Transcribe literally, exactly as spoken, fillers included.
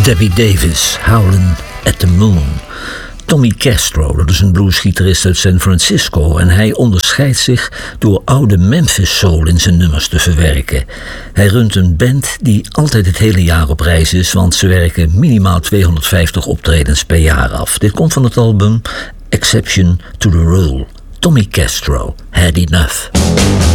Debbie Davis, Howlin' at the Moon. Tommy Castro, dat is een bluesgitarist uit San Francisco en hij onderscheidt zich door oude Memphis soul in zijn nummers te verwerken. Hij runt een band die altijd het hele jaar op reis is, want ze werken minimaal tweehonderdvijftig optredens per jaar af. Dit komt van het album Exception to the Rule. Tommy Castro, Had Enough.